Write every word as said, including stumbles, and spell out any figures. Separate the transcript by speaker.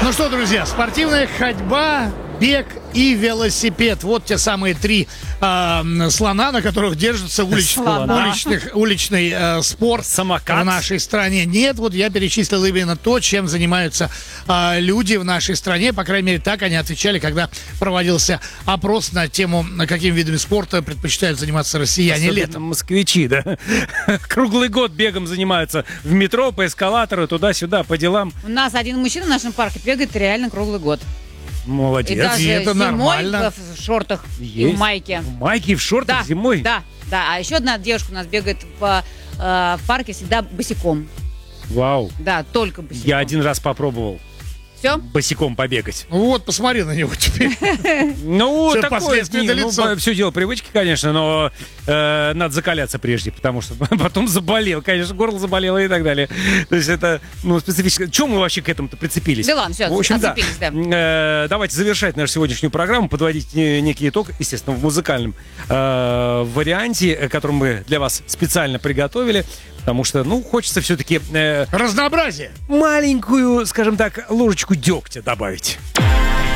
Speaker 1: Ну что, друзья, спортивная ходьба, бег и велосипед. Вот те самые три э, слона, на которых держится улич... уличных, уличный э, спорт.
Speaker 2: Самокат.
Speaker 1: В нашей стране. Нет, вот я перечислил именно то, чем занимаются э, люди в нашей стране. По крайней мере, так они отвечали, когда проводился опрос на тему, какими видами спорта предпочитают заниматься россияне
Speaker 2: Особенно
Speaker 1: летом.
Speaker 2: москвичи, да? Круглый год бегом занимаются в метро, по эскалатору, туда-сюда, по делам.
Speaker 3: У нас один мужчина в нашем парке бегает реально круглый год.
Speaker 2: Молодец.
Speaker 3: И даже
Speaker 1: и это
Speaker 3: зимой
Speaker 1: нормально.
Speaker 3: в шортах и
Speaker 2: Есть.
Speaker 3: в майке.
Speaker 2: В майке и в шортах
Speaker 3: Да,
Speaker 2: зимой?
Speaker 3: да, да. А еще одна девушка у нас бегает по, э, в парке всегда босиком.
Speaker 2: Вау.
Speaker 3: Да, только босиком.
Speaker 2: Я один раз попробовал
Speaker 3: Все?
Speaker 2: босиком побегать.
Speaker 1: Вот, посмотри на него теперь.
Speaker 2: Ну,
Speaker 1: Всё
Speaker 2: такое,
Speaker 1: последствия
Speaker 2: не, ну,
Speaker 1: налицо.
Speaker 2: все дело привычки, конечно, но э, надо закаляться прежде, потому что потом заболел, конечно, горло заболело и так далее. То есть это, ну, специфически. Чем мы вообще к этому-то прицепились?
Speaker 3: Да ладно, всё,
Speaker 2: В общем, да.
Speaker 3: отцепились, да.
Speaker 2: Э, давайте завершать нашу сегодняшнюю программу, подводить э, некий итог, естественно, в музыкальном э, варианте, э, который мы для вас специально приготовили, потому что, ну, хочется все-таки э,
Speaker 1: Разнообразие.
Speaker 2: маленькую, скажем так, ложечку дегтя добавить.